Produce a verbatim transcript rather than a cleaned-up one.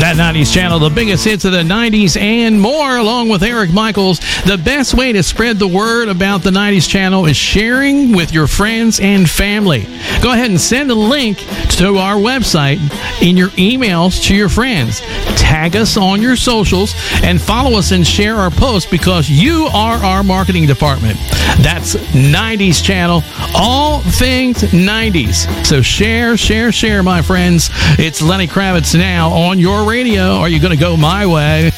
That nineties channel, the biggest hits of the nineties and more, along with Eric Michaels. The best way to spread the word about the nineties channel is sharing with your friends and family. Go ahead and send a link to our website in your emails to your friends. Tag us on your socials and follow us and share our posts because you are our marketing department. That's nineties channel, all things nineties. So share, share, share, my friends. It's Lenny Kravitz now on your radio. Are you going to go my way?